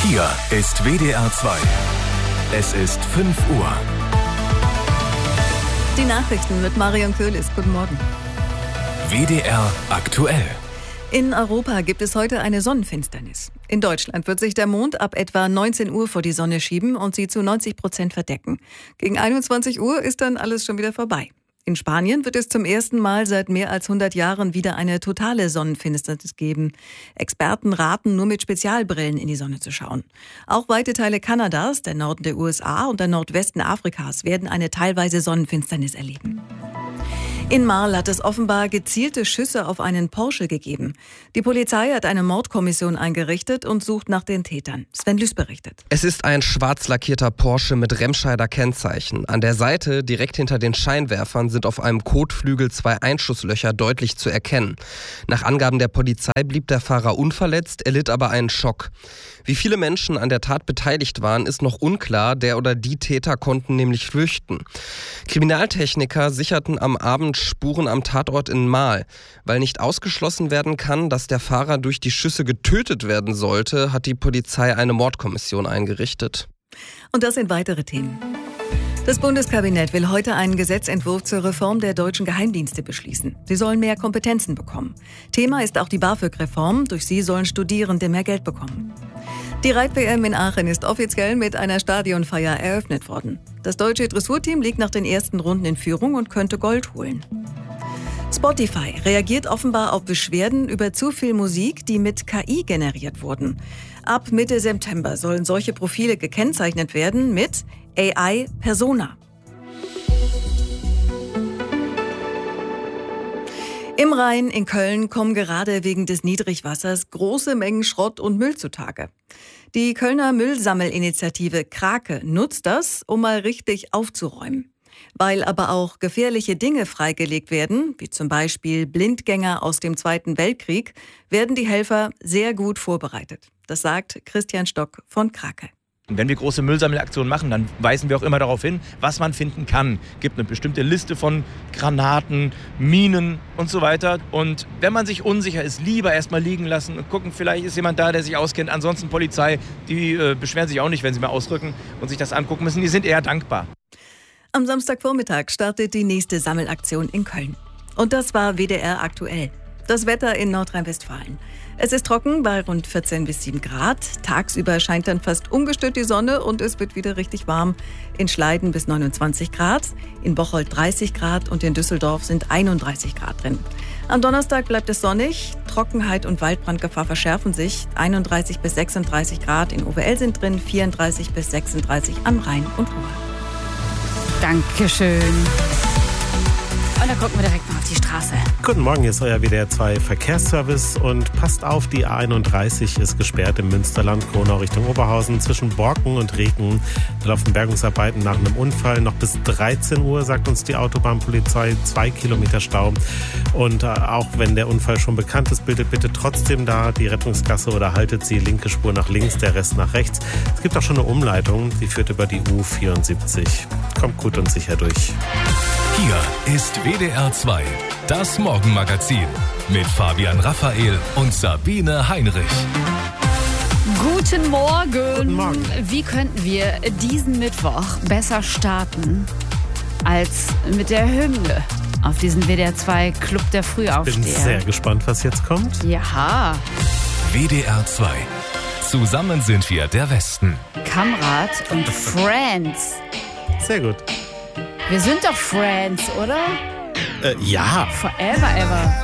Hier ist WDR 2. Es ist 5 Uhr. Die Nachrichten mit Marion Köhlis. Guten Morgen. WDR aktuell. In Europa gibt es heute eine Sonnenfinsternis. In Deutschland wird sich der Mond ab etwa 19 Uhr vor die Sonne schieben und sie zu 90% verdecken. Gegen 21 Uhr ist dann alles schon wieder vorbei. In Spanien wird es zum ersten Mal seit mehr als 100 Jahren wieder eine totale Sonnenfinsternis geben. Experten raten, nur mit Spezialbrillen in die Sonne zu schauen. Auch weite Teile Kanadas, der Norden der USA und der Nordwesten Afrikas werden eine teilweise Sonnenfinsternis erleben. In Marl hat es offenbar gezielte Schüsse auf einen Porsche gegeben. Die Polizei hat eine Mordkommission eingerichtet und sucht nach den Tätern. Sven Lüß berichtet. Es ist ein schwarz lackierter Porsche mit Remscheider Kennzeichen. An der Seite, direkt hinter den Scheinwerfern, sind auf einem Kotflügel 2 Einschusslöcher deutlich zu erkennen. Nach Angaben der Polizei blieb der Fahrer unverletzt, erlitt aber einen Schock. Wie viele Menschen an der Tat beteiligt waren, ist noch unklar. Der oder die Täter konnten nämlich flüchten. Kriminaltechniker sicherten am Abend Spuren am Tatort in Marl. Weil nicht ausgeschlossen werden kann, dass der Fahrer durch die Schüsse getötet werden sollte, hat die Polizei eine Mordkommission eingerichtet. Und das sind weitere Themen. Das Bundeskabinett will heute einen Gesetzentwurf zur Reform der deutschen Geheimdienste beschließen. Sie sollen mehr Kompetenzen bekommen. Thema ist auch die BAföG-Reform. Durch sie sollen Studierende mehr Geld bekommen. Die Reit-WM in Aachen ist offiziell mit einer Stadionfeier eröffnet worden. Das deutsche Dressurteam liegt nach den ersten Runden in Führung und könnte Gold holen. Spotify reagiert offenbar auf Beschwerden über zu viel Musik, die mit KI generiert wurden. Ab Mitte September sollen solche Profile gekennzeichnet werden mit AI Persona. Im Rhein in Köln kommen gerade wegen des Niedrigwassers große Mengen Schrott und Müll zutage. Die Kölner Müllsammelinitiative Krake nutzt das, um mal richtig aufzuräumen. Weil aber auch gefährliche Dinge freigelegt werden, wie zum Beispiel Blindgänger aus dem Zweiten Weltkrieg, werden die Helfer sehr gut vorbereitet. Das sagt Christian Stock von Krake. Wenn wir große Müllsammelaktionen machen, dann weisen wir auch immer darauf hin, was man finden kann. Es gibt eine bestimmte Liste von Granaten, Minen und so weiter. Und wenn man sich unsicher ist, lieber erstmal liegen lassen und gucken, vielleicht ist jemand da, der sich auskennt. Ansonsten Polizei, die beschweren sich auch nicht, wenn sie mal ausrücken und sich das angucken müssen. Die sind eher dankbar. Am Samstagvormittag startet die nächste Sammelaktion in Köln. Und das war WDR aktuell. Das Wetter in Nordrhein-Westfalen. Es ist trocken bei rund 14 bis 7 Grad. Tagsüber scheint dann fast ungestört die Sonne und es wird wieder richtig warm. In Schleiden bis 29 Grad, in Bocholt 30 Grad und in Düsseldorf sind 31 Grad drin. Am Donnerstag bleibt es sonnig. Trockenheit und Waldbrandgefahr verschärfen sich. 31 bis 36 Grad in OWL sind drin, 34 bis 36 am Rhein und Ruhr. Dankeschön. Und dann gucken wir direkt mal auf die Straße. Guten Morgen, hier ist euer WDR 2 Verkehrsservice und passt auf, die A31 ist gesperrt im Münsterland, Kronau Richtung Oberhausen zwischen Borken und Reken. Da laufen Bergungsarbeiten nach einem Unfall. Noch bis 13 Uhr, sagt uns die Autobahnpolizei, 2 Kilometer Stau. Und auch wenn der Unfall schon bekannt ist, bildet bitte trotzdem da die Rettungsgasse oder haltet sie linke Spur nach links, der Rest nach rechts. Es gibt auch schon eine Umleitung, die führt über die U74. Kommt gut und sicher durch. Hier ist WDR 2, das Morgenmagazin mit Fabian Raphael und Sabine Heinrich. Guten Morgen. Guten Morgen. Wie könnten wir diesen Mittwoch besser starten als mit der Hymne auf diesen WDR 2 Club der Frühaufsteher? Bin sehr gespannt, was jetzt kommt. Ja. WDR 2. Zusammen sind wir der Westen. Kamrat und Friends. Sehr gut. Wir sind doch Friends, oder? Ja. Forever ever.